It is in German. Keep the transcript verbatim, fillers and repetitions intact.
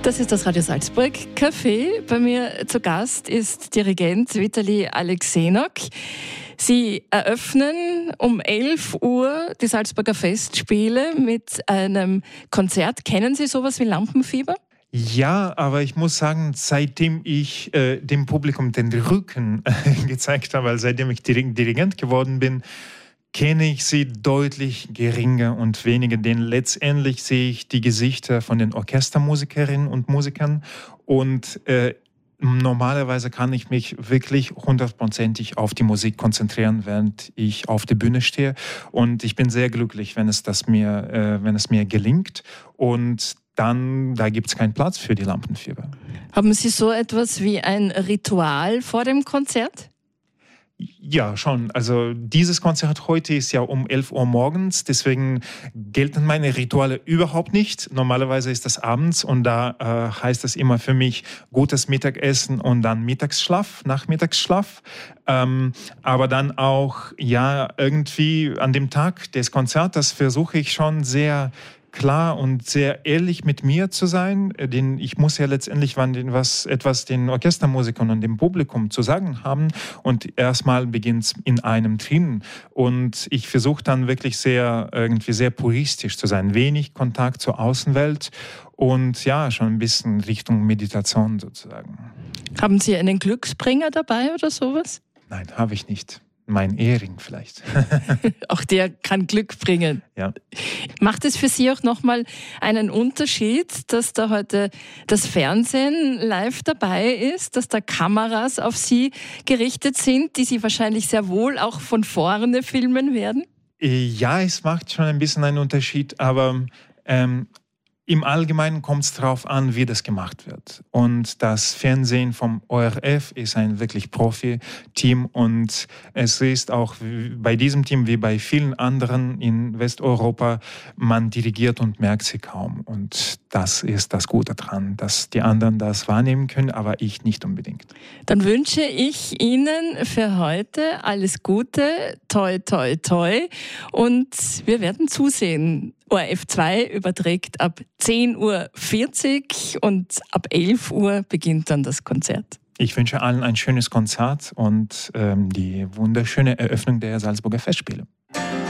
Das ist das Radio Salzburg Café. Bei mir zu Gast ist Dirigent Vitali Alexenok. Sie eröffnen um elf Uhr die Salzburger Festspiele mit einem Konzert. Kennen Sie sowas wie Lampenfieber? Ja, aber ich muss sagen, seitdem ich äh, dem Publikum den Rücken äh, gezeigt habe, also seitdem ich Dirigent geworden bin, kenne ich sie deutlich geringer und weniger, denn letztendlich sehe ich die Gesichter von den Orchestermusikerinnen und Musikern und äh, normalerweise kann ich mich wirklich hundertprozentig auf die Musik konzentrieren, während ich auf der Bühne stehe, und ich bin sehr glücklich, wenn es das mir, äh, wenn es mir gelingt, und dann, da gibt es keinen Platz für die Lampenfieber. Haben Sie so etwas wie ein Ritual vor dem Konzert? Ja, schon. Also dieses Konzert heute ist ja um elf Uhr morgens, deswegen gelten meine Rituale überhaupt nicht. Normalerweise ist das abends und da äh, heißt es immer für mich gutes Mittagessen und dann Mittagsschlaf, Nachmittagsschlaf. Ähm, aber dann auch, ja, irgendwie an dem Tag des Konzertes versuche ich schon sehr klar und sehr ehrlich mit mir zu sein, denn ich muss ja letztendlich was, etwas den Orchestermusikern und dem Publikum zu sagen haben, und erstmal beginnt es in einem drin, und ich versuche dann wirklich sehr, irgendwie sehr puristisch zu sein, wenig Kontakt zur Außenwelt und ja, schon ein bisschen Richtung Meditation sozusagen. Haben Sie einen Glücksbringer dabei oder sowas? Nein, habe ich nicht. Mein Ehering vielleicht. Auch der kann Glück bringen. Ja. Macht es für Sie auch nochmal einen Unterschied, dass da heute das Fernsehen live dabei ist, dass da Kameras auf Sie gerichtet sind, die Sie wahrscheinlich sehr wohl auch von vorne filmen werden? Ja, es macht schon ein bisschen einen Unterschied, aber ähm, im Allgemeinen kommt es darauf an, wie das gemacht wird. Und das Fernsehen vom O R F ist ein wirklich Profi-Team, und es ist auch bei diesem Team wie bei vielen anderen in Westeuropa, man dirigiert und merkt sie kaum. Und das ist das Gute daran, dass die anderen das wahrnehmen können, aber ich nicht unbedingt. Dann wünsche ich Ihnen für heute alles Gute, toi, toi, toi, und wir werden zusehen. O R F zwei überträgt ab zehn Uhr vierzig und ab elf Uhr beginnt dann das Konzert. Ich wünsche allen ein schönes Konzert und ähm, die wunderschöne Eröffnung der Salzburger Festspiele.